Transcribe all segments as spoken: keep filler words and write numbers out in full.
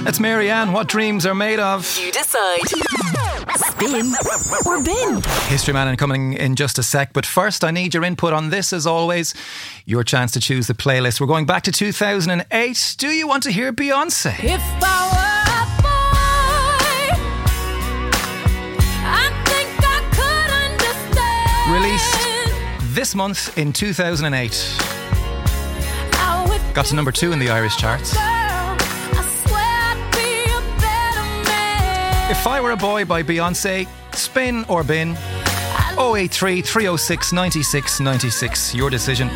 It's Mary Ann. What dreams are made of? You decide. Spin or bin. History Man coming in just a sec. But first, I need your input on this, as always. Your chance to choose the playlist. We're going back to two thousand eight. Do you want to hear Beyonce? If I were a boy, I think I could understand. Released this month in two thousand eight. Got to number two in the Irish charts. If I Were a Boy by Beyonce. Spin or bin? oh eight three, three oh six, nine six nine six. Your decision.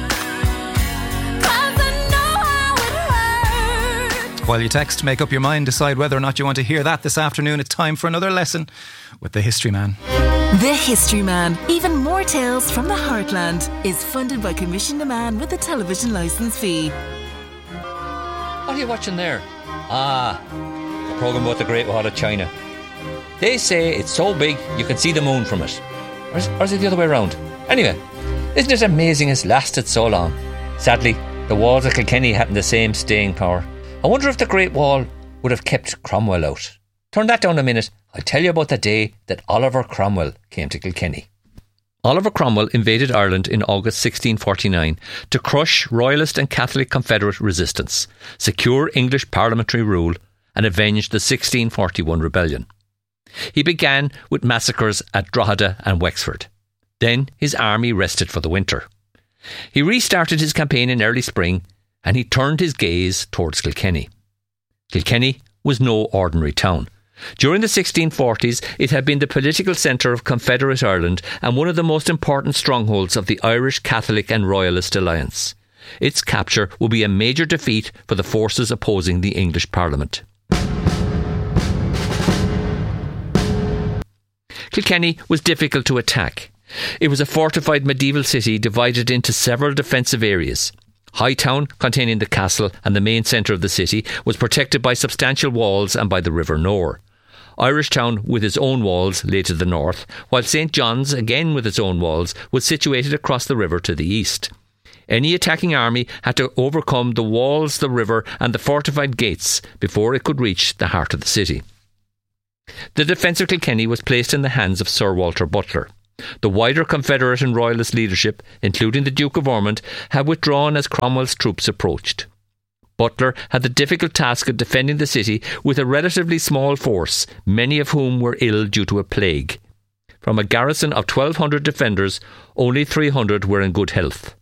While you text, make up your mind, decide whether or not you want to hear that this afternoon. It's time for another lesson with the History Man. The History Man. Even more tales from the heartland is funded by Commission to Man with a television licence fee. What are you watching there? Ah, the programme about the Great Wall of China. They say it's so big you can see the moon from it. Or is, or is it the other way around? Anyway, isn't it amazing it's lasted so long? Sadly, the walls of Kilkenny hadn't the same staying power. I wonder if the Great Wall would have kept Cromwell out. Turn that down a minute. I'll tell you about the day that Oliver Cromwell came to Kilkenny. Oliver Cromwell invaded Ireland in August sixteen forty-nine to crush Royalist and Catholic Confederate resistance, secure English parliamentary rule and avenge the sixteen forty-one rebellion. He began with massacres at Drogheda and Wexford. Then his army rested for the winter. He restarted his campaign in early spring and he turned his gaze towards Kilkenny. Kilkenny was no ordinary town. During the sixteen forties, it had been the political centre of Confederate Ireland and one of the most important strongholds of the Irish Catholic and Royalist alliance. Its capture would be a major defeat for the forces opposing the English Parliament. Kilkenny was difficult to attack. It was a fortified medieval city divided into several defensive areas. Hightown, containing the castle and the main centre of the city, was protected by substantial walls and by the River Nore. Irishtown, with its own walls, lay to the north, while Saint John's, again with its own walls, was situated across the river to the east. Any attacking army had to overcome the walls, the river and the fortified gates before it could reach the heart of the city. The defence of Kilkenny was placed in the hands of Sir Walter Butler. The wider Confederate and Royalist leadership, including the Duke of Ormond, had withdrawn as Cromwell's troops approached. Butler had the difficult task of defending the city with a relatively small force, many of whom were ill due to a plague. From a garrison of twelve hundred defenders, only three hundred were in good health.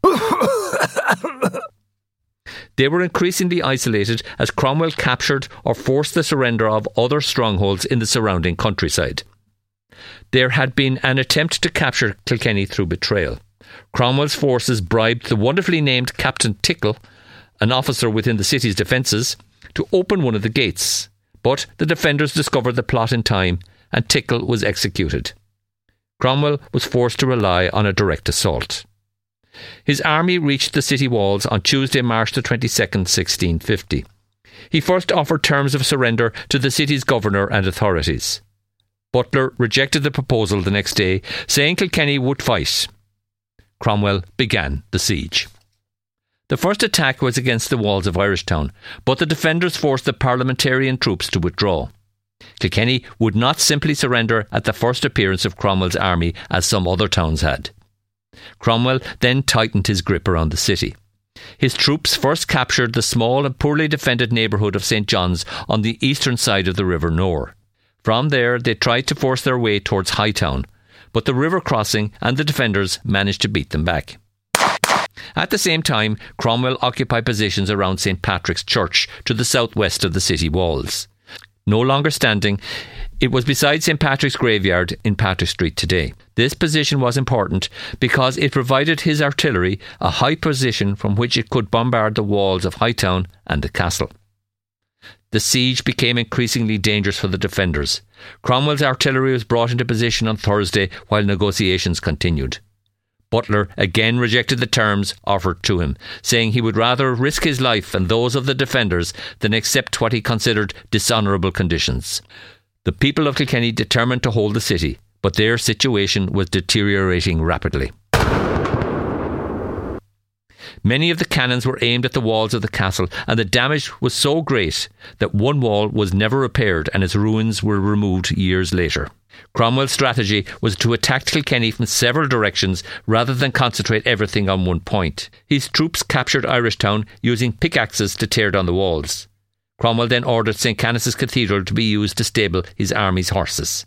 They were increasingly isolated as Cromwell captured or forced the surrender of other strongholds in the surrounding countryside. There had been an attempt to capture Kilkenny through betrayal. Cromwell's forces bribed the wonderfully named Captain Tickle, an officer within the city's defences, to open one of the gates. But the defenders discovered the plot in time and Tickle was executed. Cromwell was forced to rely on a direct assault. His army reached the city walls on Tuesday, March the twenty-second, sixteen fifty. He first offered terms of surrender to the city's governor and authorities. Butler rejected the proposal the next day, saying Kilkenny would fight. Cromwell began the siege. The first attack was against the walls of Irishtown, but the defenders forced the parliamentarian troops to withdraw. Kilkenny would not simply surrender at the first appearance of Cromwell's army as some other towns had. Cromwell then tightened his grip around the city. His troops first captured the small and poorly defended neighbourhood of Saint John's on the eastern side of the River Nore. From there, they tried to force their way towards Hightown, but the river crossing and the defenders managed to beat them back. At the same time, Cromwell occupied positions around Saint Patrick's Church to the southwest of the city walls. No longer standing, it was beside Saint Patrick's graveyard in Patrick Street today. This position was important because it provided his artillery a high position from which it could bombard the walls of Hightown and the castle. The siege became increasingly dangerous for the defenders. Cromwell's artillery was brought into position on Thursday while negotiations continued. Butler again rejected the terms offered to him, saying he would rather risk his life and those of the defenders than accept what he considered dishonourable conditions. The people of Kilkenny determined to hold the city, but their situation was deteriorating rapidly. Many of the cannons were aimed at the walls of the castle, and the damage was so great that one wall was never repaired and its ruins were removed years later. Cromwell's strategy was to attack Kilkenny from several directions rather than concentrate everything on one point. His troops captured Irishtown using pickaxes to tear down the walls. Cromwell then ordered Saint Canice's Cathedral to be used to stable his army's horses.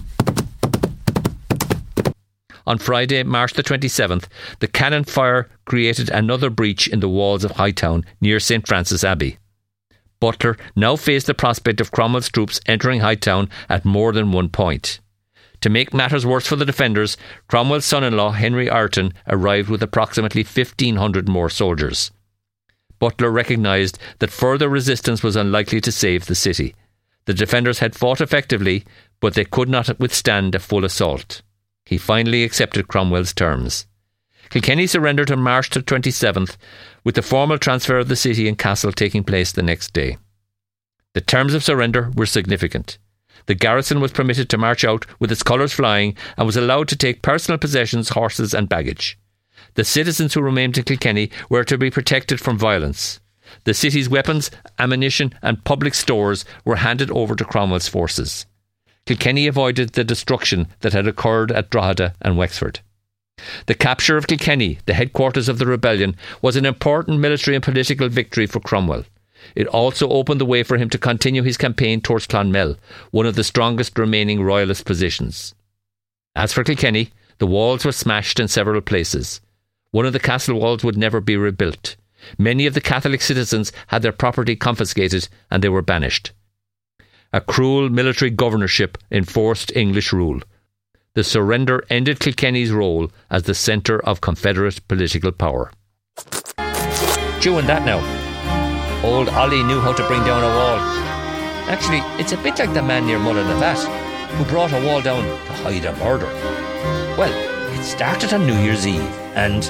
On Friday, March the twenty-seventh, the cannon fire created another breach in the walls of Hightown near Saint Francis Abbey. Butler now faced the prospect of Cromwell's troops entering Hightown at more than one point. To make matters worse for the defenders, Cromwell's son-in-law Henry Ireton arrived with approximately fifteen hundred more soldiers. Butler recognised that further resistance was unlikely to save the city. The defenders had fought effectively, but they could not withstand a full assault. He finally accepted Cromwell's terms. Kilkenny surrendered on March the twenty-seventh, with the formal transfer of the city and castle taking place the next day. The terms of surrender were significant. The garrison was permitted to march out with its colours flying and was allowed to take personal possessions, horses and baggage. The citizens who remained in Kilkenny were to be protected from violence. The city's weapons, ammunition and public stores were handed over to Cromwell's forces. Kilkenny avoided the destruction that had occurred at Drogheda and Wexford. The capture of Kilkenny, the headquarters of the rebellion, was an important military and political victory for Cromwell. It also opened the way for him to continue his campaign towards Clonmel, one of the strongest remaining royalist positions. As for Kilkenny, the walls were smashed in several places. One of the castle walls would never be rebuilt. Many of the Catholic citizens had their property confiscated and they were banished. A cruel military governorship enforced English rule. The surrender ended Kilkenny's role as the centre of Confederate political power. Chewing that now. Old Ollie knew how to bring down a wall. Actually, it's a bit like the man near Mullinavat, who brought a wall down to hide a murder. Well, it started on New Year's Eve, and...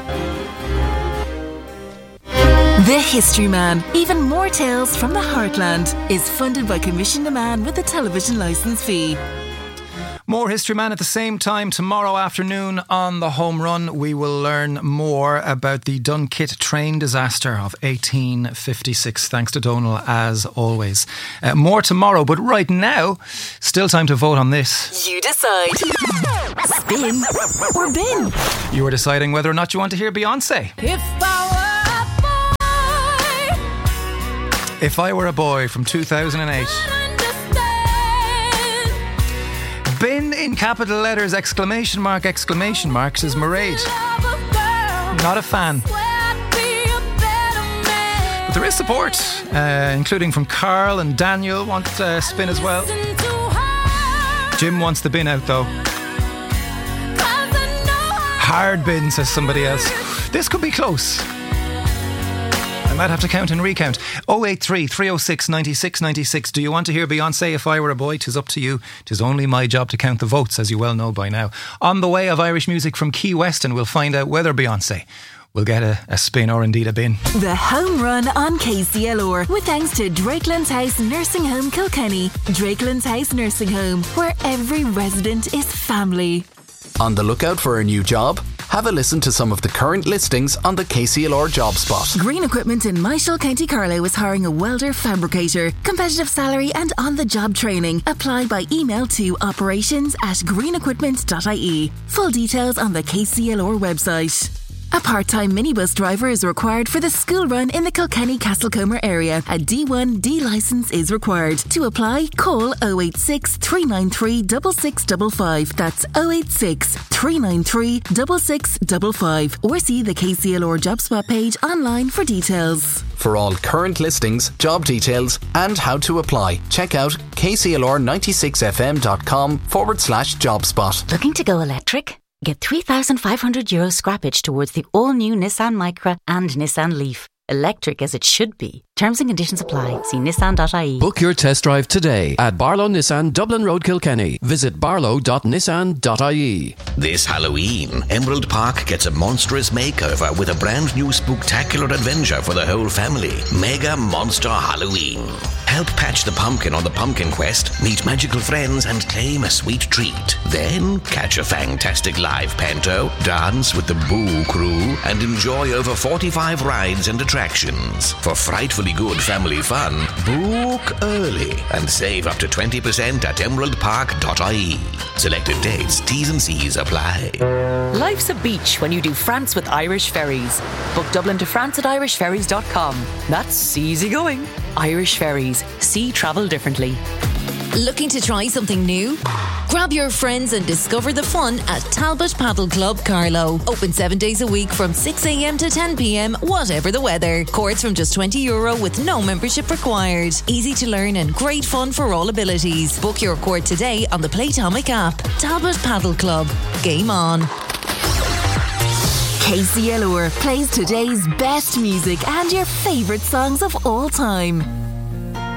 The History Man, even more tales from the heartland, is funded by Commission to Man with a television licence fee. More History Man at the same time tomorrow afternoon on The Home Run. We will learn more about the Dunkit train disaster of eighteen fifty-six. Thanks to Donal, as always. Uh, more tomorrow, but right now, still time to vote on this. You decide. Spin or bin. You are deciding whether or not you want to hear Beyonce. If I were a boy, If I Were a Boy from two thousand eight. Bin in capital letters, exclamation mark, exclamation mark, says Mairead. Not a fan. But there is support, uh, including from Carl and Daniel want uh, spin as well. Jim wants the bin out though. Hard bin, says somebody else. This could be close. I might have to count and recount. oh eight three, three oh six, nine six nine six. Do you want to hear Beyonce, If I Were a Boy? 'Tis up to you. 'Tis only my job to count the votes, as you well know by now. On the way of Irish music from Key West, and we'll find out whether Beyonce will get a, a spin or indeed a bin. The Home Run on K C L R, with thanks to Drakelands House Nursing Home Kilkenny. Drakelands House Nursing Home, where every resident is family. On the lookout for a new job? Have a listen to some of the current listings on the K C L R Job Spot. Green Equipment in Myshall, County Carlow is hiring a welder fabricator. Competitive salary and on-the-job training. Apply by email to operations at greenequipment dot I E. Full details on the K C L R website. A part-time minibus driver is required for the school run in the Kilkenny Castlecomer area. A D one D licence is required. To apply, call oh eight six, three nine three, six six five five. That's oh eight six, three nine three, six six five five. Or see the K C L R JobSpot page online for details. For all current listings, job details and how to apply, check out kclr96fm.com forward slash jobspot. Looking to go electric? Get three thousand five hundred euro scrappage towards the all-new Nissan Micra and Nissan Leaf. Electric as it should be. Terms and conditions apply. See nissan dot I E. Book your test drive today at Barlow Nissan, Dublin Road, Kilkenny. Visit barlow dot nissan dot I E. This Halloween, Emerald Park gets a monstrous makeover with a brand new spectacular adventure for the whole family. Mega Monster Halloween. help patch the pumpkin on the pumpkin quest, meet magical friends and claim a sweet treat. Then catch a fantastic live panto, dance with the Boo Crew, and enjoy over forty-five rides and attractions. For frightfully good family fun, book early and save up to twenty percent at emerald park dot I E. Selected dates, T's and C's apply. Life's a beach when you do France with Irish Ferries. Book Dublin to France at irish ferries dot com. That's easy going. Irish Ferries. See travel differently. Looking to try something new? Grab your friends and discover the fun at Talbot Paddle Club Carlow. Open seven days a week from six a.m. to ten p.m, whatever the weather. Courts from just twenty euro with no membership required. Easy to learn and great fun for all abilities. Book your court today on the Playtomic app. Talbot Paddle Club. Game on. K C L R plays today's best music and your favourite songs of all time.